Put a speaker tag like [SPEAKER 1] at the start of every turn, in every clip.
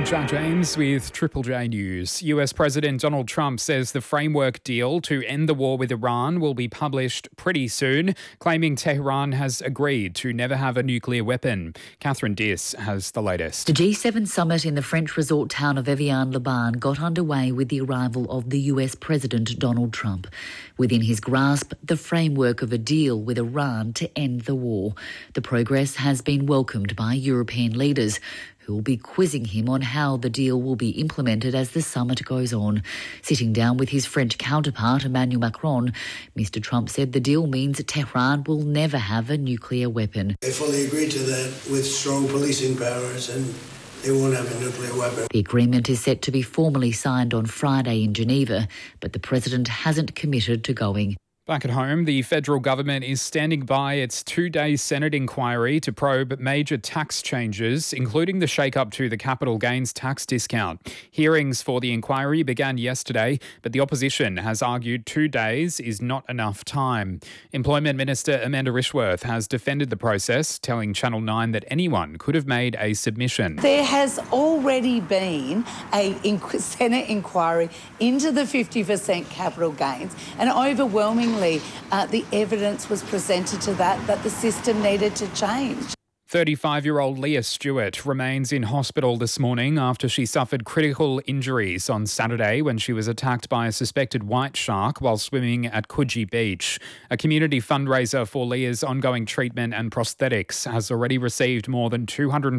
[SPEAKER 1] Jack James with Triple J News. US President Donald Trump says the framework deal to end the war with Iran will be published pretty soon, claiming Tehran has agreed to never have a nuclear weapon. Catherine Diss has the latest.
[SPEAKER 2] The G7 summit in the French resort town of Evian-les-Bains got underway with the arrival of the US President Donald Trump. Within his grasp, the framework of a deal with Iran to end the war. The progress has been welcomed by European leaders, who will be quizzing him on how the deal will be implemented as the summit goes on. Sitting down with his French counterpart, Emmanuel Macron, Mr Trump said the deal means Tehran will never have a nuclear weapon.
[SPEAKER 3] They fully agreed to that with strong policing powers, and they won't have a nuclear weapon.
[SPEAKER 2] The agreement is set to be formally signed on Friday in Geneva, but the president hasn't committed to going.
[SPEAKER 1] Back at home, the federal government is standing by its two-day Senate inquiry to probe major tax changes, including the shake-up to the capital gains tax discount. Hearings for the inquiry began yesterday, but the opposition has argued 2 days is not enough time. Employment Minister Amanda Rishworth has defended the process, telling Channel 9 that anyone could have made a submission.
[SPEAKER 4] There has already been a Senate inquiry into the 50% capital gains, and overwhelmingly the evidence was presented to that the system needed to change.
[SPEAKER 1] 35-year-old Leah Stewart remains in hospital this morning after she suffered critical injuries on Saturday when she was attacked by a suspected white shark while swimming at Coogee Beach. A community fundraiser for Leah's ongoing treatment and prosthetics has already received more than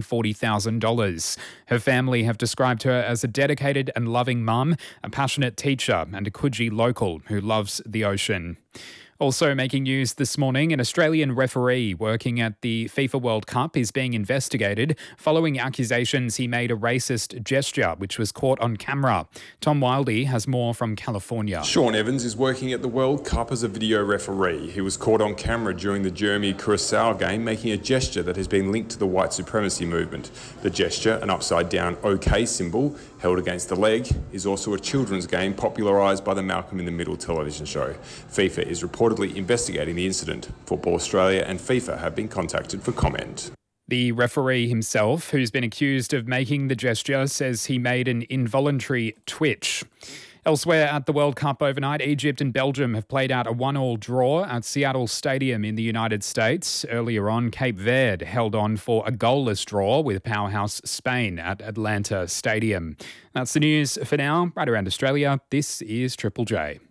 [SPEAKER 1] $240,000. Her family have described her as a dedicated and loving mum, a passionate teacher and a Coogee local who loves the ocean. Also making news this morning, an Australian referee working at the FIFA World Cup is being investigated following accusations he made a racist gesture, which was caught on camera. Tom Wildey has more from California.
[SPEAKER 5] Sean Evans is working at the World Cup as a video referee. He was caught on camera during the Germany-Curacao game making a gesture that has been linked to the white supremacy movement. The gesture, an upside-down OK symbol held against the leg, is also a children's game popularised by the Malcolm in the Middle television show. FIFA is reportedly investigating the incident. Football Australia and FIFA have been contacted for comment.
[SPEAKER 1] The referee himself, who's been accused of making the gesture, says he made an involuntary twitch. Elsewhere at the World Cup overnight, Egypt and Belgium have played out a 1-1 draw at Seattle Stadium in the United States. Earlier on, Cape Verde held on for a goalless draw with powerhouse Spain at Atlanta Stadium. That's the news for now. Right around Australia, this is Triple J.